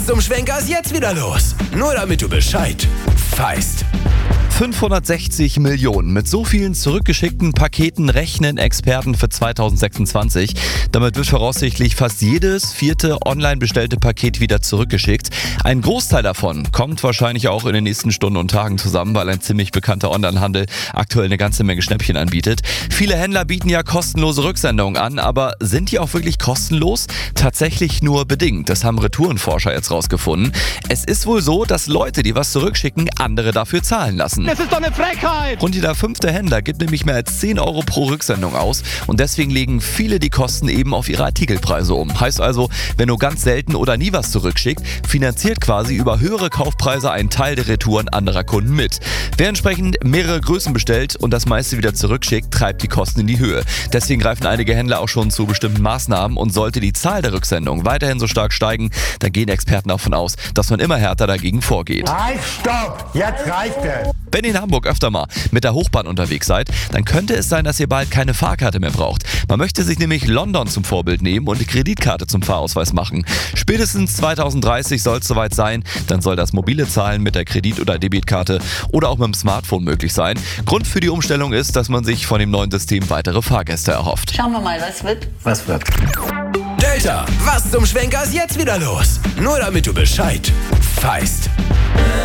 Zum Schwenker ist jetzt wieder los. Nur damit du Bescheid weißt. 560 Millionen. Mit so vielen zurückgeschickten Paketen rechnen Experten für 2026. Damit wird voraussichtlich fast jedes vierte online bestellte Paket wieder zurückgeschickt. Ein Großteil davon kommt wahrscheinlich auch in den nächsten Stunden und Tagen zusammen, weil ein ziemlich bekannter Onlinehandel aktuell eine ganze Menge Schnäppchen anbietet. Viele Händler bieten ja kostenlose Rücksendungen an, aber sind die auch wirklich kostenlos? Tatsächlich nur bedingt. Das haben Retourenforscher jetzt rausgefunden. Es ist wohl so, dass Leute, die was zurückschicken, andere dafür zahlen lassen. Das ist doch eine Frechheit! Rund jeder 5. Händler gibt nämlich mehr als 10 Euro pro Rücksendung aus und deswegen legen viele die Kosten eben auf ihre Artikelpreise um. Heißt also, wer nur ganz selten oder nie was zurückschickt, finanziert quasi über höhere Kaufpreise einen Teil der Retouren anderer Kunden mit. Wer entsprechend mehrere Größen bestellt und das meiste wieder zurückschickt, treibt die Kosten in die Höhe. Deswegen greifen einige Händler auch schon zu bestimmten Maßnahmen und sollte die Zahl der Rücksendungen weiterhin so stark steigen, dann gehen Experten davon aus, dass man immer härter dagegen vorgeht. Halt, stopp! Jetzt reicht es! Wenn ihr in Hamburg öfter mal mit der Hochbahn unterwegs seid, dann könnte es sein, dass ihr bald keine Fahrkarte mehr braucht. Man möchte sich nämlich London zum Vorbild nehmen und die Kreditkarte zum Fahrausweis machen. Spätestens 2030 soll es soweit sein, dann soll das mobile Zahlen mit der Kredit- oder Debitkarte oder auch mit dem Smartphone möglich sein. Grund für die Umstellung ist, dass man sich von dem neuen System weitere Fahrgäste erhofft. Schauen wir mal, was wird. Was wird? Delta, was zum Schwenker ist jetzt wieder los? Nur damit du Bescheid weißt.